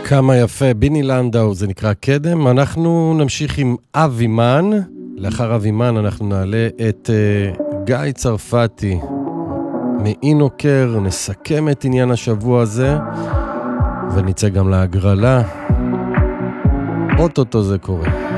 כמה יפה, ביני לנדאו, זה נקרא קדם. אנחנו נמשיך עם אבימן. לאחר אבימן אנחנו נעלה את גיא צרפתי מאינוקר, נסכם את עניין השבוע הזה ונצא גם להגרלה. אוטוטו זה קורה.